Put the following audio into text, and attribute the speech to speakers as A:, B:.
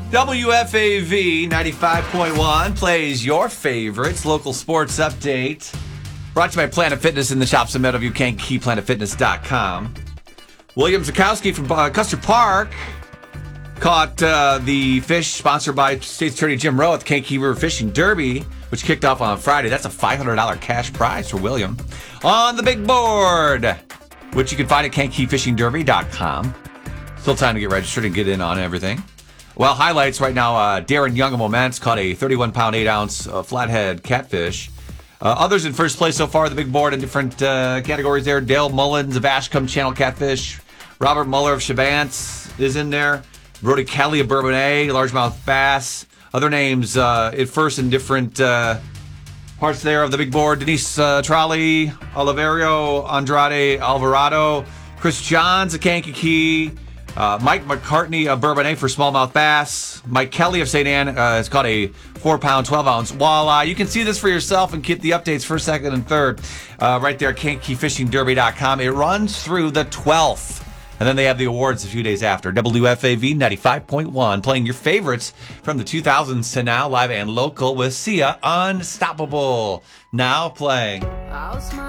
A: WFAV 95.1 plays your favorites. Local sports update. Brought to you by Planet Fitness in the shops in Meadowview, KenkeePlanetFitness.com. William Zakowski from Custer Park caught the fish sponsored by State's Attorney Jim Rowe at the Kankakee River Fishing Derby, which kicked off on Friday. That's a $500 cash prize for William. On the big board, which you can find at KenkeeFishingDerby.com. Still time to get registered and get in on everything. Well, highlights right now, Darren Young of Moments caught a 31-pound, 8-ounce flathead catfish. Others in first place so far, the big board in different categories there. Dale Mullins of Ashcombe Channel Catfish. Robert Muller of Chavance is in there. Brody Kelly of Bourbonnais, largemouth bass. Other names at first in different parts there of the big board. Denise Trolley, Oliverio, Andrade Alvarado, Chris Johns of Kankakee. Mike McCartney of Bourbonnais for smallmouth bass. Mike Kelly of St. Anne has caught a 4-pound, 12-ounce walleye. You can see this for yourself and get the updates first, second, and third right there at KenkeeFishingDerby.com. It runs through the 12th. And then they have the awards a few days after. WFAV 95.1, playing your favorites from the 2000s to now, live and local with Sia Unstoppable. Now playing.